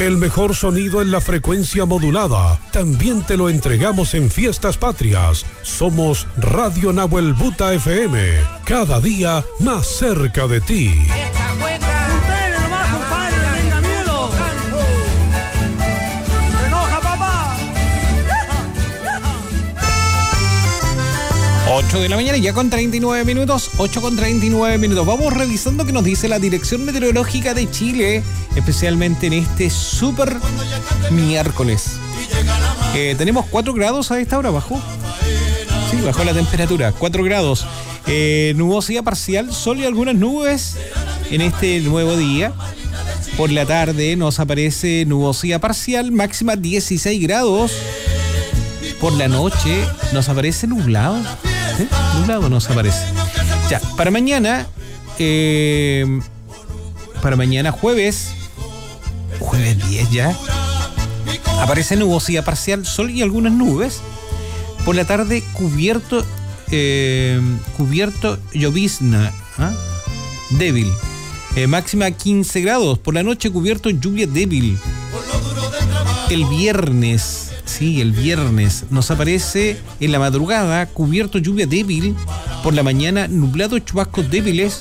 El mejor sonido en la frecuencia modulada. También te lo entregamos en Fiestas Patrias. Somos Radio Nahuel Buta FM. Cada día más cerca de ti. Ustedes nomás, compadre, no tengan miedo. ¡Se enoja, papá! 8 de la mañana, ya con 39 minutos. 8 con 39 minutos. Vamos revisando qué nos dice la Dirección Meteorológica de Chile, especialmente en este súper miércoles. Tenemos 4 grados a esta hora, ¿bajó? Sí, bajó la temperatura, 4 grados. Nubosidad parcial, sol y algunas nubes en este nuevo día. Por la tarde nos aparece nubosidad parcial, máxima 16 grados. Por la noche nos aparece nublado. Nublado nos aparece. Ya, para mañana jueves 10 ya, aparece nubosidad parcial, sol y algunas nubes. Por la tarde cubierto llovizna, débil, máxima 15 grados. Por la noche cubierto lluvia débil. El viernes nos aparece en la madrugada cubierto lluvia débil. Por la mañana nublado, chubascos débiles.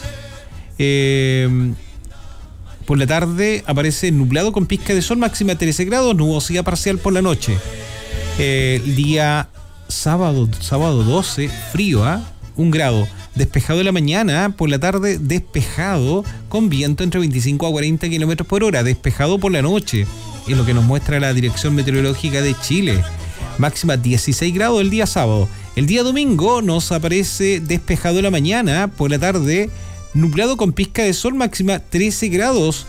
Por la tarde aparece nublado con pizca de sol, máxima 13 grados, nubosidad parcial por la noche. El día sábado 12, frío, 1 grado. Despejado en la mañana, por la tarde despejado, con viento entre 25 a 40 kilómetros por hora. Despejado por la noche, es lo que nos muestra la Dirección Meteorológica de Chile. Máxima 16 grados el día sábado. El día domingo nos aparece despejado en la mañana, por la tarde nublado con pizca de sol, máxima 13 grados.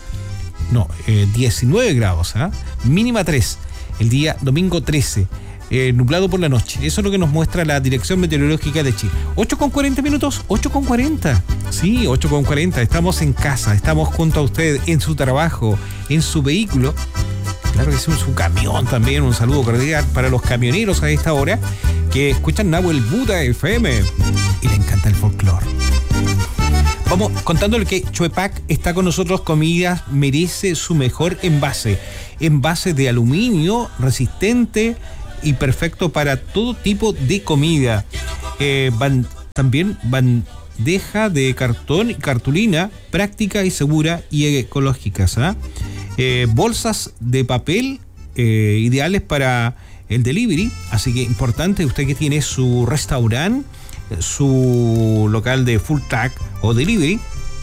19 grados, mínima 3. El día domingo 13. Nublado por la noche. Eso es lo que nos muestra la Dirección Meteorológica de Chile. 8:40 minutos, 8:40. Sí, 8:40. Estamos en casa, estamos junto a usted, en su trabajo, en su vehículo. Claro que es su camión también. Un saludo cordial para los camioneros a esta hora que escuchan Nahuel Buta FM y le encanta el folclore. Vamos contándole que Chuepac está con nosotros. Comidas merece su mejor envase. Envase de aluminio resistente y perfecto para todo tipo de comida. También bandeja de cartón y cartulina, práctica y segura y ecológicas. Bolsas de papel ideales para el delivery. Así que importante, usted que tiene su restaurante, su local de full track o delivery,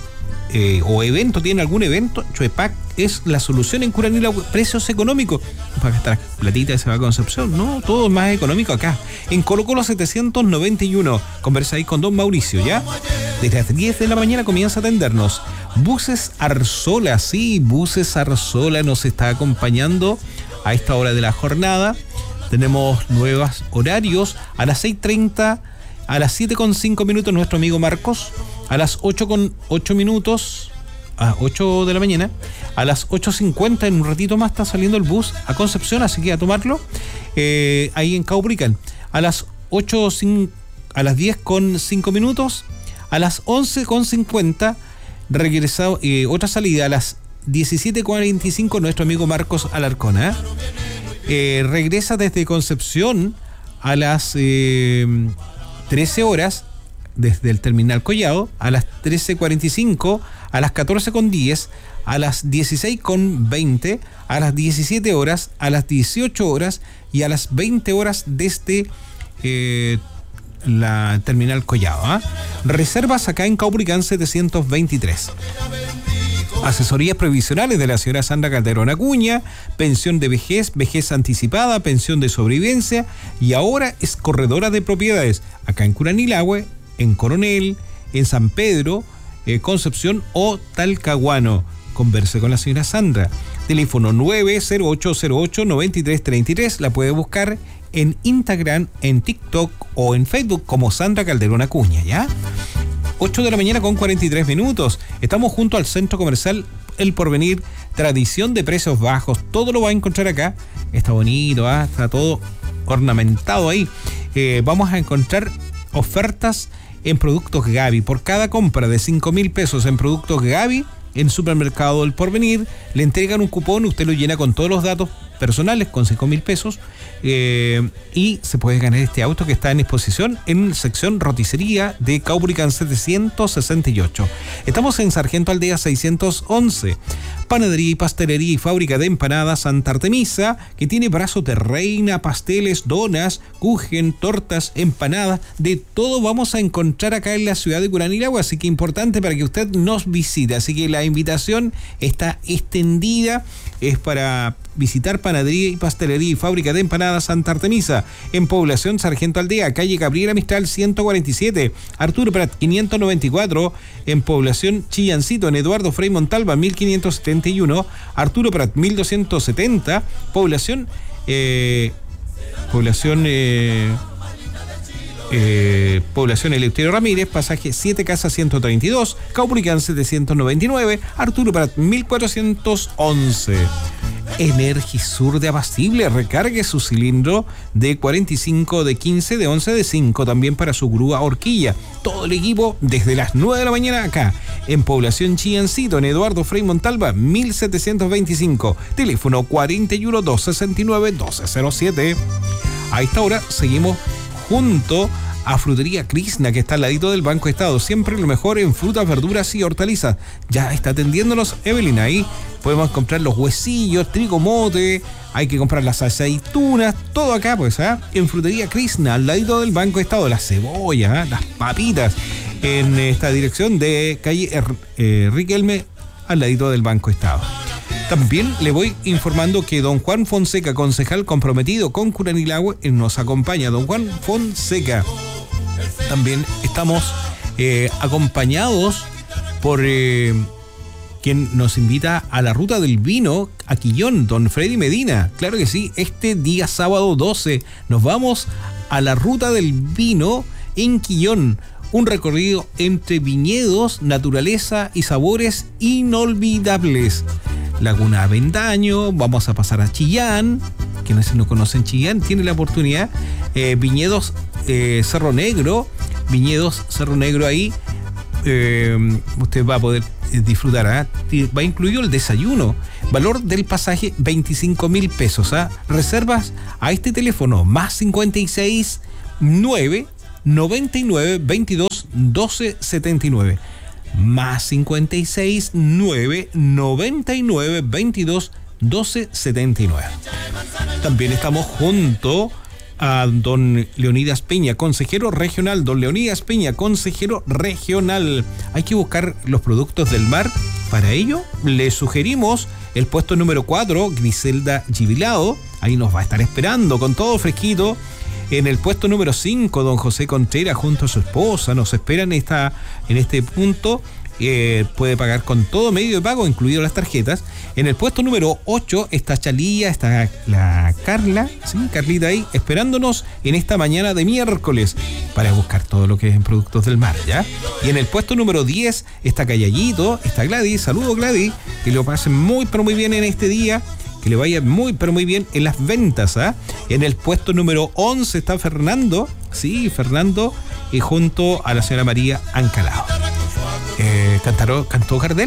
o evento, tiene algún evento, Chuepac es la solución en Curanilahue. Precios económicos para gastar platita y se va a Concepción. No, todo es más económico acá. En Colo Colo 791. Conversa ahí con don Mauricio, ¿ya? Desde las 10 de la mañana comienza a atendernos. Buses Arzola, sí, Buses Arzola nos está acompañando a esta hora de la jornada. Tenemos nuevos horarios a las 6:30, a las 7:05 minutos nuestro amigo Marcos, a las 8:08 minutos, a 8 de la mañana, a las 8:50 en un ratito más está saliendo el bus a Concepción, así que a tomarlo ahí en Caubricán. A las 10:05 minutos, a las 11:50 regresado, otra salida a las 17:45 nuestro amigo Marcos Alarcón. Regresa desde Concepción a las 13 horas desde el terminal Collado, a las 13:45, a las 14:10, a las 16:20, a las 17 horas, a las 18 horas y a las 20 horas desde la terminal Collado. Reservas acá en Caubricán 723. Asesorías previsionales de la señora Sandra Calderón Acuña, pensión de vejez, vejez anticipada, pensión de sobrevivencia y ahora es corredora de propiedades acá en Curanilahue, en Coronel, en San Pedro, Concepción o Talcahuano. Converse con la señora Sandra. Teléfono 90808-9333. La puede buscar en Instagram, en TikTok o en Facebook como Sandra Calderón Acuña, ¿ya? 8 de la mañana con 43 minutos. Estamos junto al Centro Comercial El Porvenir. Tradición de precios bajos. Todo lo va a encontrar acá. Está bonito, está todo ornamentado ahí. Vamos a encontrar ofertas en productos Gaby. Por cada compra de 5.000 pesos en productos Gaby, en Supermercado El Porvenir. Le entregan un cupón, usted lo llena con todos los datos personales, con 5.000 pesos, y se puede ganar este auto que está en exposición en sección roticería de Caupolicán 768. Estamos en Sargento Aldea 611. Panadería y pastelería y fábrica de empanadas Santa Artemisa, que tiene brazos de reina, pasteles, donas, kuchen, tortas, empanadas, de todo vamos a encontrar acá en la ciudad de Curanilahue, así que importante para que usted nos visite. Así que la invitación está extendida, es para visitar Panadería y Pastelería y Fábrica de Empanadas Santa Artemisa, en Población Sargento Aldea, calle Gabriela Mistral 147, Arturo Prat 594, en Población Chillancito, en Eduardo Frei Montalva 1571, Arturo Prat 1270, Población Eleuterio Ramírez, pasaje 7 Casa 132, Caupolicán 799, Arturo Prat 1411. Energisur de Abastible, recargue su cilindro de 45 de 15 de 11 de 5, también para su grúa horquilla. Todo el equipo desde las 9 de la mañana acá, en Población Chillancito, en Eduardo Frei Montalva 1725, teléfono 41 269 1207. A esta hora seguimos junto a Frutería Krishna, que está al ladito del Banco Estado. Siempre lo mejor en frutas, verduras y hortalizas. Ya está atendiéndonos Evelyn ahí. Podemos comprar los huesillos, trigo mote, hay que comprar las aceitunas, todo acá, pues, en Frutería Krishna, al ladito del Banco Estado. La cebolla, las papitas, en esta dirección de calle Riquelme, al ladito del Banco Estado. También le voy informando que don Juan Fonseca, concejal comprometido con Curanilahue, nos acompaña. Don Juan Fonseca. También estamos acompañados por quien nos invita a la ruta del vino a Quillón, don Freddy Medina. Claro que sí, este día sábado 12 nos vamos a la ruta del vino en Quillón. Un recorrido entre viñedos, naturaleza y sabores inolvidables. Laguna Avendaño, vamos a pasar a Chillán, que no conocen Chillán, tiene la oportunidad. Viñedos Cerro Negro ahí, usted va a poder disfrutar, va incluido el desayuno. Valor del pasaje 25.000 pesos. Reservas a este teléfono, más 56 9 99 22 12 79. Más 56 9 99 22 12 79. También estamos junto a don Leonidas Peña, consejero regional. Don Leonidas Peña, consejero regional. Hay que buscar los productos del mar. Para ello, le sugerimos el puesto número 4, Griselda Gibilado. Ahí nos va a estar esperando con todo fresquito. En el puesto número 5, don José Contreras junto a su esposa nos esperan en este punto. Puede pagar con todo medio de pago, incluido las tarjetas. En el puesto número 8 está Chalilla, está la Carla, ¿sí? Carlita ahí, esperándonos en esta mañana de miércoles para buscar todo lo que es en productos del mar, ¿ya? Y en el puesto número 10 está Cayallito, está Gladys. Saludos, Gladys, que lo pasen muy pero muy bien en este día. Que le vaya muy pero muy bien en las ventas. En el puesto número 11 está Fernando, sí, Fernando, y junto a la señora María Ancalao. ¿Cantó Gardel?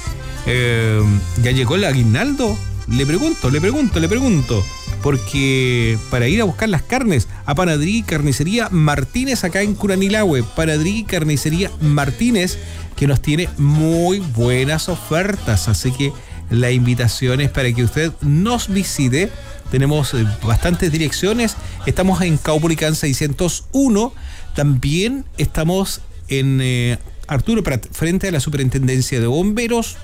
¿Ya llegó el aguinaldo? Le pregunto, porque para ir a buscar las carnes a Panadería y Carnicería Martínez acá en Curanilahue, Panadería y Carnicería Martínez, que nos tiene muy buenas ofertas, así que la invitación es para que usted nos visite. Tenemos bastantes direcciones. Estamos en Caupolicán 601. También estamos en Arturo Prat, frente a la Superintendencia de Bomberos.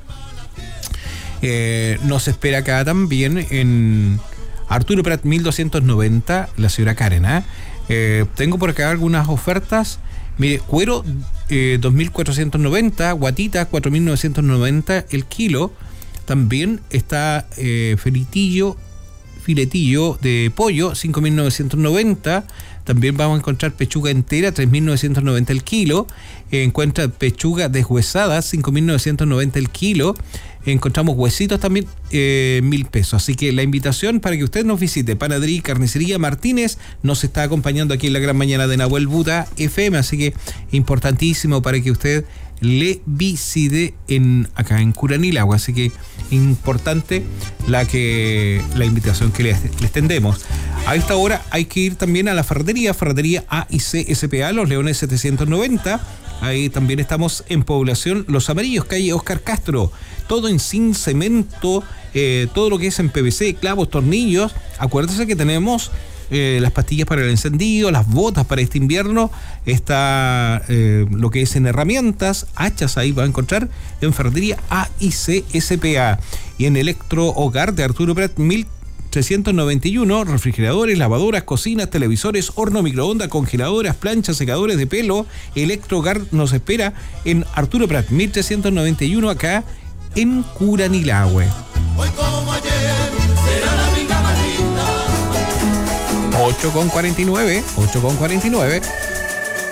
Nos espera acá también en Arturo Prat 1290, la señora Karen. Tengo por acá algunas ofertas. Mire, cuero 2.490, guatita 4.990 el kilo. También está filetillo de pollo, 5.990. También vamos a encontrar pechuga entera, 3.990 el kilo. Encuentra pechuga deshuesada, 5.990 el kilo. Encontramos huesitos también, 1.000 pesos. Así que la invitación para que usted nos visite. Panadería y Carnicería Martínez nos está acompañando aquí en la gran mañana de Nahuel Buta FM. Así que importantísimo para que usted Leviside acá en Curanilagua. Así que importante la invitación que les tendemos. A esta hora hay que ir también a la ferretería A&C SPA, Los Leones 790. Ahí también estamos en Población Los Amarillos, calle Oscar Castro. Todo en zinc, cemento, todo lo que es en PVC, clavos, tornillos. Acuérdense que tenemos las pastillas para el encendido, las botas para este invierno. Está lo que es en herramientas, hachas, ahí va a encontrar en ferretería A&C SPA. Y en Electro Hogar de Arturo Prat 1391, refrigeradores, lavadoras, cocinas, televisores, horno, microondas, congeladoras, planchas, secadores de pelo. Electro Hogar nos espera en Arturo Prat 1391, acá en Curanilahue. Hoy como ayer será la vida más linda. 8:49.